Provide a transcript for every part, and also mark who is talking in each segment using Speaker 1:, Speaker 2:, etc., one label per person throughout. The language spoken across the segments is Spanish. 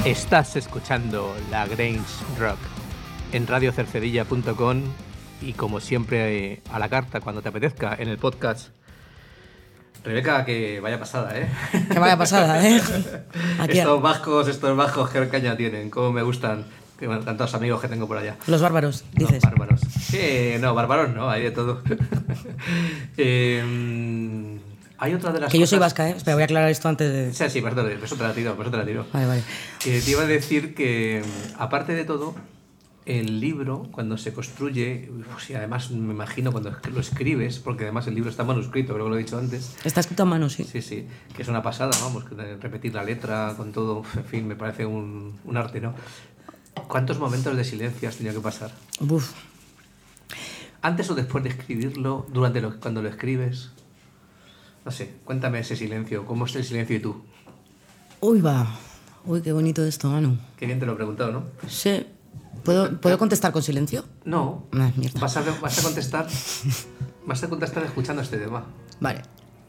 Speaker 1: Estás escuchando La Grange Rock en radiocercedilla.com y como siempre a la carta cuando te apetezca en el podcast. Rebeca, que vaya pasada, ¿eh?
Speaker 2: Que vaya pasada, ¿eh? Aquí
Speaker 1: estos bajos, qué caña tienen, cómo me gustan. Tantos amigos que tengo por allá.
Speaker 2: Los bárbaros, dices.
Speaker 1: Los bárbaros. No, bárbaros no, hay de todo. Hay otra de las
Speaker 2: que
Speaker 1: cosas...
Speaker 2: yo soy vasca, ¿eh? Espera, voy a aclarar esto antes de...
Speaker 1: Sí, perdón, por eso te la tiro.
Speaker 2: Vale.
Speaker 1: Que te iba a decir que, aparte de todo, el libro, cuando se construye, pues, y además me imagino cuando lo escribes, porque además el libro está manuscrito, creo que lo he dicho antes.
Speaker 2: Está escrito a mano, sí.
Speaker 1: Sí, que es una pasada, vamos, repetir la letra con todo, en fin, me parece un arte, ¿no? ¿Cuántos momentos de silencio has tenido que pasar?
Speaker 2: Uf.
Speaker 1: ¿Antes o después de escribirlo? Cuando lo escribes? No sé, cuéntame ese silencio. ¿Cómo es el silencio y tú?
Speaker 2: Uy, qué bonito esto, Manu.
Speaker 1: Qué bien te lo he preguntado, ¿no?
Speaker 2: Sí. ¿Puedo contestar con silencio?
Speaker 1: No.
Speaker 2: Mierda.
Speaker 1: Vas a contestar escuchando este tema.
Speaker 2: Vale.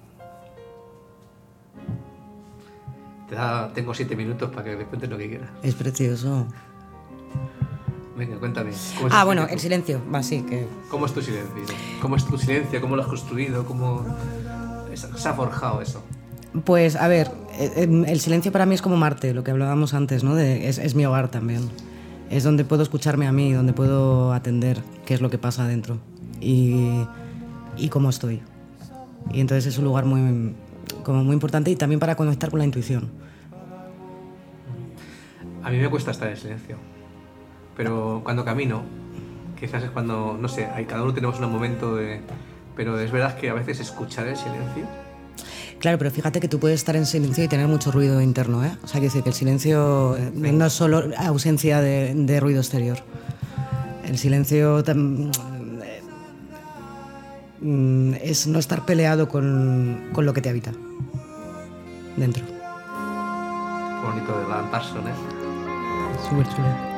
Speaker 1: Tengo 7 minutos para que me cuentes lo que quieras.
Speaker 2: Es precioso.
Speaker 1: Venga, cuéntame.
Speaker 2: Bueno, el silencio. Va, sí, que...
Speaker 1: ¿Cómo es tu silencio? ¿Cómo es tu silencio? ¿Cómo lo has construido? ¿Cómo se ha forjado eso?
Speaker 2: Pues, a ver, el silencio para mí es como Marte, lo que hablábamos antes, ¿no? Es mi hogar también. Es donde puedo escucharme a mí, donde puedo atender qué es lo que pasa adentro y cómo estoy. Y entonces es un lugar muy importante y también para conectar con la intuición.
Speaker 1: A mí me cuesta estar en silencio, pero cuando camino, quizás es cuando, no sé, cada uno tenemos un momento de... Pero es verdad que a veces escuchar el silencio...
Speaker 2: Claro, pero fíjate que tú puedes estar en silencio y tener mucho ruido interno, ¿eh? O sea, quiero decir que el silencio no es solo ausencia de ruido exterior. El silencio es no estar peleado con lo que te habita dentro.
Speaker 1: Qué bonito de Alan Parsons, ¿eh?
Speaker 2: Súper chulo.